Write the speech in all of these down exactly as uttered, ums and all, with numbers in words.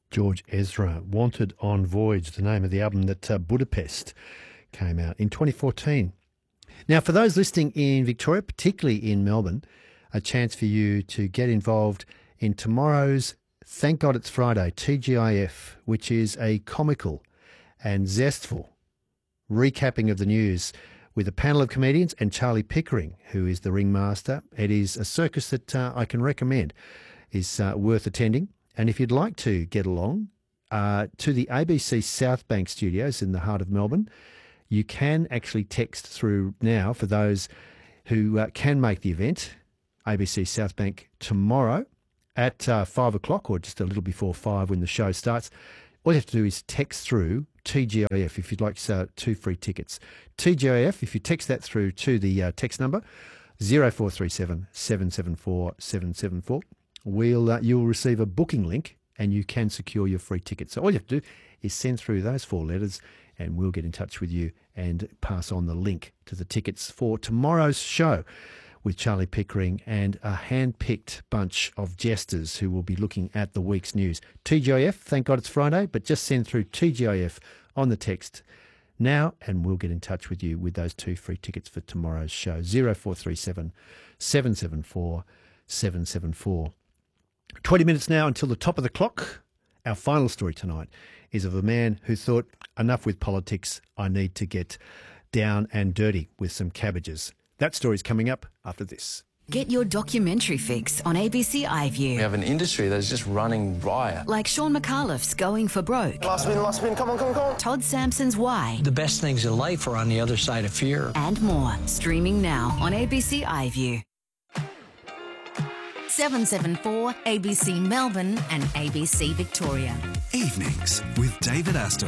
George Ezra, Wanted on Voyage, the name of the album that uh, Budapest came out in twenty fourteen. Now, for those listening in Victoria, particularly in Melbourne, a chance for you to get involved in tomorrow's Thank God It's Friday, T G I F, which is a comical and zestful recapping of the news with a panel of comedians and Charlie Pickering, who is the ringmaster. It is a circus that uh, I can recommend is uh, worth attending. And if you'd like to get along uh, to the A B C South Bank studios in the heart of Melbourne, you can actually text through now for those who uh, can make the event, A B C South Bank tomorrow at uh, five o'clock or just a little before five when the show starts. All you have to do is text through T G I F if you'd like uh, two free tickets. T G I F, if you text that through to the uh, text number zero four three seven, seven seven four, seven seven four, we'll, uh, you'll receive a booking link and you can secure your free tickets. So all you have to do is send through those four letters and we'll get in touch with you and pass on the link to the tickets for tomorrow's show with Charlie Pickering and a hand-picked bunch of jesters who will be looking at the week's news. T G I F, thank God it's Friday, but just send through T G I F on the text now and we'll get in touch with you with those two free tickets for tomorrow's show. zero four three seven, seven seven four, seven seven four. twenty minutes now until the top of the clock. Our final story tonight is of a man who thought, enough with politics, I need to get down and dirty with some cabbages. That story's coming up after this. Get your documentary fix on A B C iView. We have an industry that's just running riot. Like Sean McAuliffe's Going for Broke. Last spin, last spin, come on, come on, come on. Todd Sampson's Why. The best things in life are on the other side of fear. And more. Streaming now on A B C iView. seven seven four A B C Melbourne and A B C Victoria. Evenings with David Astor.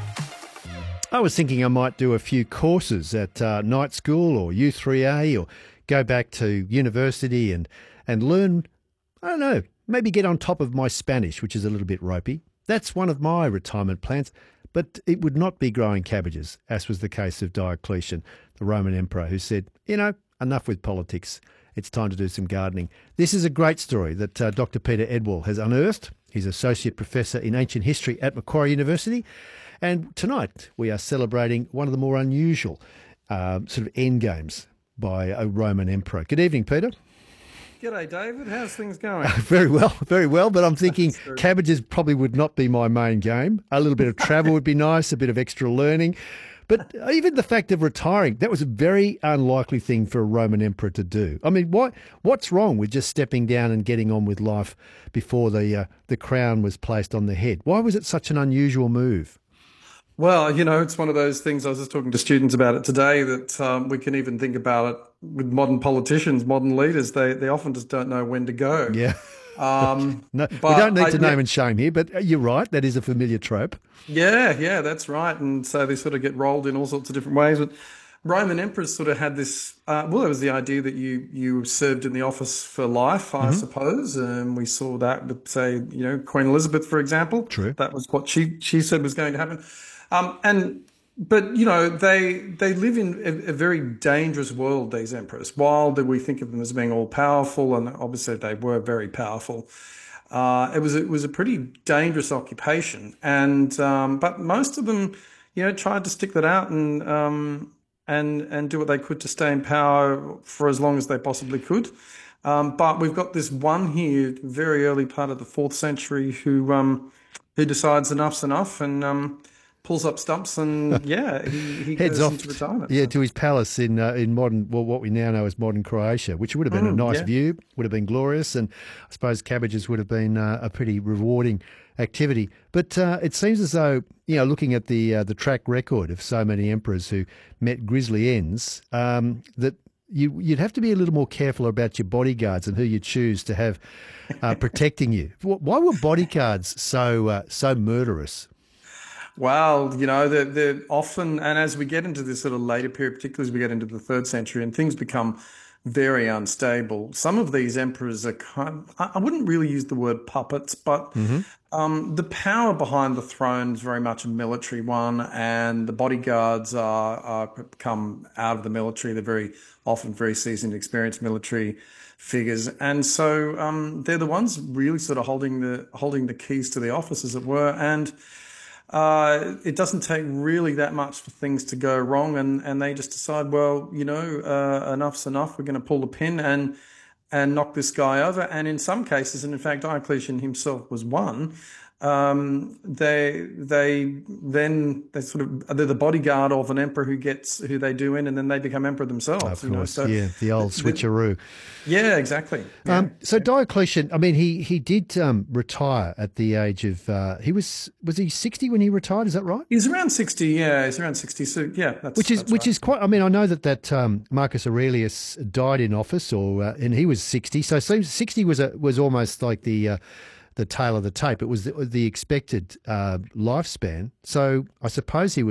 I was thinking I might do a few courses at uh, night school or U three A or go back to university and, and learn, I don't know, maybe get on top of my Spanish, which is a little bit ropey. That's one of my retirement plans, but it would not be growing cabbages, as was the case of Diocletian, the Roman emperor, who said, you know, enough with politics. It's time to do some gardening. This is a great story that uh, Doctor Peter Edwall has unearthed. He's Associate Professor in Ancient History at Macquarie University. And tonight we are celebrating one of the more unusual uh, sort of end games by a Roman emperor. Good evening, Peter. G'day, David. How's things going? Very well, very well. But I'm thinking cabbages probably would not be my main game. A little bit of travel would be nice, a bit of extra learning. But even the fact of retiring, that was a very unlikely thing for a Roman emperor to do. I mean, what what's wrong with just stepping down and getting on with life before the uh, the crown was placed on the head? Why was it such an unusual move? Well, you know, it's one of those things. I was just talking to students about it today that um, we can even think about it with modern politicians, modern leaders. They they often just don't know when to go. Yeah. Um, no, but we don't need I, to name and shame here, but you're right. That is a familiar trope. Yeah, yeah, that's right. And so they sort of get rolled in all sorts of different ways. But Roman emperors sort of had this, uh, well, it was the idea that you you served in the office for life, I mm-hmm. suppose. And we saw that with, say, you know, Queen Elizabeth, for example. True. That was what she, she said was going to happen. Um, and But, you know, they they live in a, a very dangerous world, these emperors. While we think of them as being all powerful, and obviously they were very powerful, uh, it was it was a pretty dangerous occupation. And um, but most of them, you know, tried to stick that out and um, and and do what they could to stay in power for as long as they possibly could. Um, but we've got this one here, very early part of the fourth century, who um, who decides enough's enough and. Um, pulls up stumps and, yeah, he, he heads goes off into retirement. Yeah, to his palace in uh, in modern, well, what we now know as modern Croatia, which would have been Mm, a nice yeah. view, would have been glorious, and I suppose cabbages would have been uh, a pretty rewarding activity. But uh, it seems as though, you know, looking at the uh, the track record of so many emperors who met grisly ends, um, that you, you'd have to be a little more careful about your bodyguards and who you choose to have uh, protecting you. Why were bodyguards so uh, so murderous? Well, you know, they're, they're often, and as we get into this sort of later period, particularly as we get into the third century and things become very unstable. Some of these emperors are kind I I wouldn't really use the word puppets, but um, the power behind the throne is very much a military one, and the bodyguards are, are come out of the military. They're very often very seasoned, experienced military figures, and so um, they're the ones really sort of holding the holding the keys to the office, as it were, and uh, it doesn't take really that much for things to go wrong, and, and they just decide, well, you know, uh, enough's enough. We're going to pull the pin and and knock this guy over. And in some cases, and in fact, Diocletian himself was one. Um, they they then they sort of they're the bodyguard of an emperor who gets who they do in, and then they become emperor themselves. Of you know? course, So yeah, the old the- switcheroo. Yeah, exactly. Yeah. Um, so Diocletian, I mean, he he did um, retire at the age of uh, he was was he sixty when he retired? Is that right? He's around sixty. Yeah, he's around sixty. So yeah, that's Which is that's which right. is quite. I mean, I know that that um, Marcus Aurelius died in office, or uh, and he was sixty. So it seems sixty was a was almost like the. Uh, the tail of the tape. It was the, the expected uh, lifespan. So I suppose he was